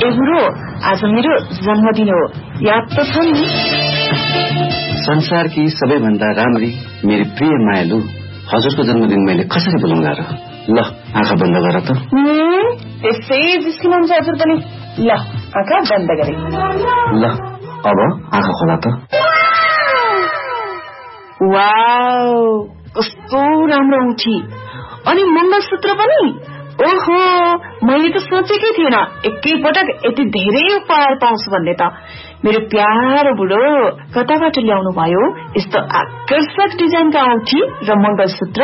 बुढो, आज मेरो जन्मदिन हो, याद त छ नि? संसारकी सबैभन्दा राम्री मेरी प्रिय मायालु, हजुरको जन्मदिन मैले कसरी बोलाउँला र? ल आँखा बन्द गर त। त्यसै जिस्किनुहुन्छ हजुर पनि। ल आँखा बन्द गरे। ल अब आँखा खोला त। वाउ, कस्तो राम्रो उठी, अनि मङ्गलसूत्र पनि। ओहो, मैले त सोचेकै थिएन एकैपटक यति धेरै उपहार पाउँछु भन्ने त। मेरो प्यारो बुढो, कताबाट ल्याउनु भयो यस्तो आकर्षक डिजाइनका औँठी र मङ्गलसूत्र?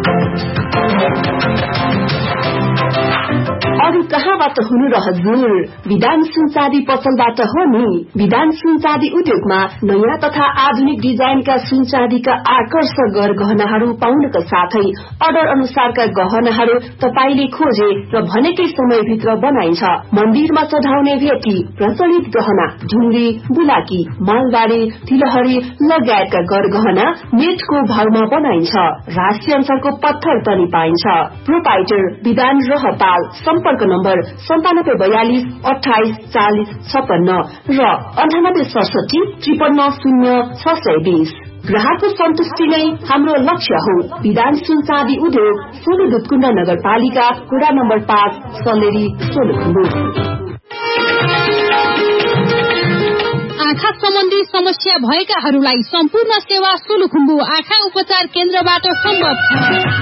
अरू कहाँबाट हुनु र हजुर? विधान सुनचाँदी पसलबाट हो नि। विधान सुनचाँदी उद्योगमा नयाँ तथा आधुनिक डिजाइनका सुनचाँदीका आकर्षक गहनाहरू पाउनका साथै अर्डर अनुसारका गहनाहरू तपाईले खोजे र भनेकै समयभित्र बनाइन्छ। मन्दिरमा चढाउने भेटी, प्रचलित गहना, ढुङ्ग्री, बुलाकी, मालगाडी, तिलहरी लगायतका गहना नेटको भावमा बनाइन्छ। राष्ट्रिय अनुसारको पत्थर पनि पाइन्छ। प्रोपाइटर विधान रहपाल। सम्पर्क नम्बर 9742 28 40 56 र 9867 53 0620। ग्राहकको सन्तुष्टि नै हाम्रो लक्ष्य हो। विधान सुनचाँदी उद्योग, सोलु दुधकुण्ड नगरपालिका, वडा नम्बर 5, सलेरी, सोलुखुम्बु। आँखा सम्बन्धी समस्या भएकाहरूलाई सम्पूर्ण सेवा सोलुखुम्बु आँखा उपचार केन्द्रबाट सम्भव छ।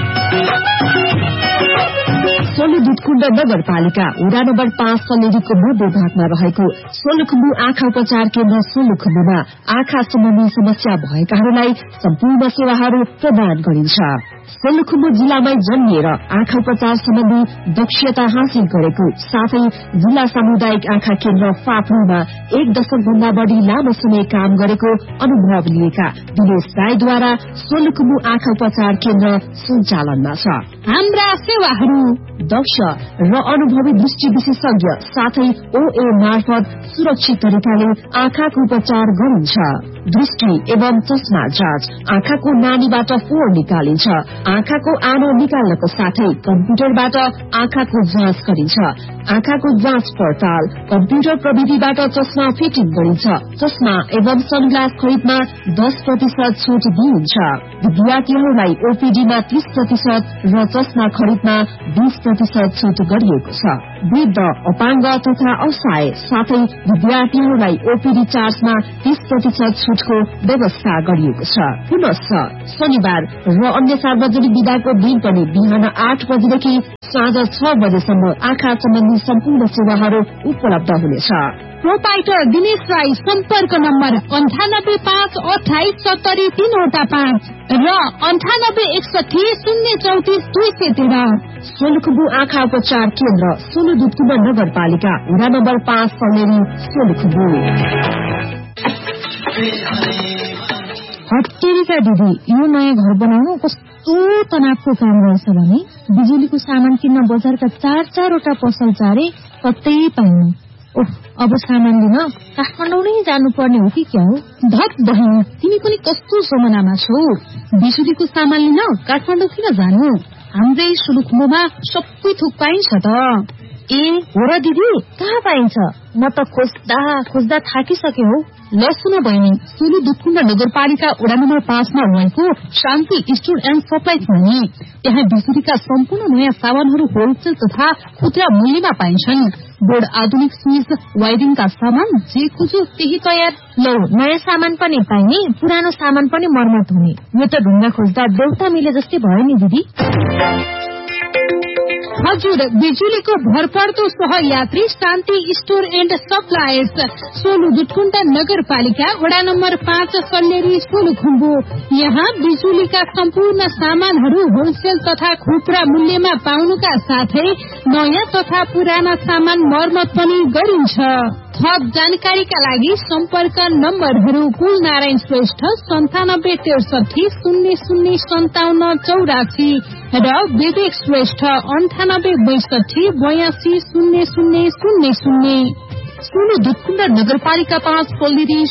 सोलु दुधकुण्ड नगरपालिका, वडा नम्बर 5, सलेरीको मध्य भागमा रहेको सोलुखुम्बु आँखा उपचार केन्द्र सोलुखुम्बुमा आँखा सम्बन्धी समस्या भएकाहरूलाई सम्पूर्ण सेवाहरू प्रदान गरिन्छ। सोलुखुम्बु जिल्लामै जन्मिएर आँखा उपचार सम्बन्धी दक्षता हासिल गरेको साथै जिल्ला सामुदायिक आँखा केन्द्र फाप्रूमा 1 दशकभन्दा बढ़ी लामो समय काम गरेको अनुभव लिएका दिनेश राईद्वारा सोलुखुम्बु आँखा उपचार केन्द्र सञ्चालनमा छ। हाम्रा सेवाहरू दक्ष र अनुभवी दृष्टि विशेषज्ञ साथै ओए मार्फत सुरक्षित तरिकाले आँखाको उपचार गरिन्छ। दृष्टि एवं चस्मा जाँच, आँखाको नानीबाट फोहोर निकालिन्छ, आँखाको आनो निकाल्नको साथै कम्प्युटरबाट आँखाको जाँच गरिन्छ। आँखाको जाँच पडताल, कम्प्युटर प्रविधिबाट चस्मा फिटिङ गरिन्छ। चस्मा एवं सनग्लास खरिदमा 10% छुट दिइन्छ। विद्यार्थीहरूलाई ओपीडीमा 30% र चस्मा खरिदमा 20% छुट गरिएको छ। वृद्ध, अपाङ्ग तथा असहाय साथै विद्यार्थीहरूलाई ओपीडी चार्जमा 30% छुटको व्यवस्था गरिएको छ। पुनश्च शनिबार र अन्य सार्वजनिक बिदाको दिन पनि बिहान 8 बजेदेखि साँझ 6 बजेसम्म आँखा सम्बन्धी सम्पूर्ण सेवाहरू उपलब्ध हुनेछ। प्रोपाइटर दिनेश राई। सम्पर्क नम्बर 98 5 28 70 3/5 र 98 61 034 213। सोलुखुम्बु आँखा उपचार केन्द्र, सोलु दुधकुण्ड नगरपालिका, वडा नम्बर 5, सलेरी, सोलुखुम्बु। हट्टेरीका दिदी, यो नयाँ घर बनाउनु कस्तो तनावको काम रहेछ भने बिजुलीको सामान किन्न बजारका 4-4वटा पसल चारे कतै पाइनु। अब सामान लिन काठमाडौँ नै जानुपर्ने हो कि क्या हो? धत बहिनी, तिमी पनि कस्तो जमानामा छौ? बिजुलीको सामान लिन काठमाडौँ किन जानु? हाम्रै सोलुखुम्बुमा सबै थोक पाइन्छ त। ए हो र दिदी, कहाँ पाइन्छ? म त खोज्दा थाकिसके हौ। ल सुन बहिनी, सोलु दुधकुण्ड नगरपालिका वडा नम्बर 5 मा रहेको शान्ति स्टोर एन्ड सप्लाई भनी त्यहाँ बिजुलीका सम्पूर्ण नयाँ सामानहरू होलसेल तथा खुद्रा मूल्यमा पाइन्छन्। बोर्ड, आधुनिक स्विच, वायरिङका सामान जे खोज्यो त्यही तयार। लौ, नयाँ सामान पनि पाइने, पुरानो सामान पनि मर्मत हुने। यो त ढुङ्गा खोज्दा देउता मिले जस्तै भयो नि दिदी। हजुर, बिजुलीको भरपर्दो सहयात्री शान्ति store and suppliers, Solu Dudhkund नगरपालिका, वडा नम्बर 5, सल्लेरी, सोलुखुम्बु। यहाँ बिजुलीका सम्पूर्ण सामानहरू होलसेल तथा खुद्रा मूल्यमा पाउनुका साथै नयाँ तथा पुराना सामान मर्मत पनि गरिन्छ। थप जानकारीका लागि सम्पर्क नम्बरहरू कुलनारायण श्रेष्ठ 97 63 0057 84 र विवेक श्रेष्ठ 98 62 82 0000। सोलु दुधकुण्ड नगरपालिका 5, सल्लेरी,